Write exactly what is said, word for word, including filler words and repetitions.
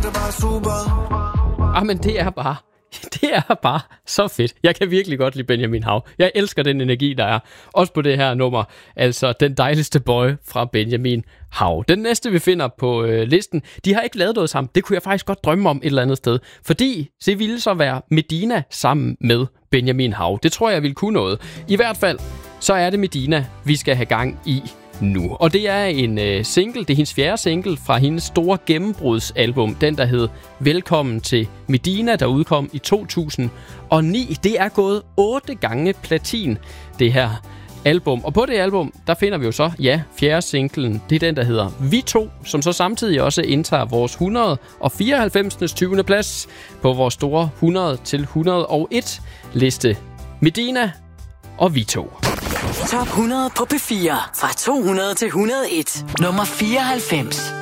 er bare super. Ah, men det er bare... Det er bare så fedt. Jeg kan virkelig godt lide Benjamin Hav. Jeg elsker den energi, der er. Også på det her nummer. Altså, den dejligste boy fra Benjamin Hav. Den næste, vi finder på øh, listen, de har ikke lavet noget sammen. Det kunne jeg faktisk godt drømme om et eller andet sted. Fordi det ville så være Medina sammen med Benjamin Hav. Det tror jeg ville kunne noget. I hvert fald, så er det Medina, vi skal have gang i nu. Og det er en øh, single, det er hendes fjerde single fra hendes store gennembrudsalbum, den der hed Velkommen til Medina, der udkom i to tusind og ni. Det er gået otte gange platin, det her album. Og på det album, der finder vi jo så, ja, fjerde singlen, det er den, der hedder Vi To, som så samtidig også indtager vores et hundrede og fireoghalvfems. tyvende plads på vores store hundrede til et hundrede og en liste. Medina og Vi To. Top hundrede på P fire. Fra to hundrede til et hundrede og en. Nummer fireoghalvfems.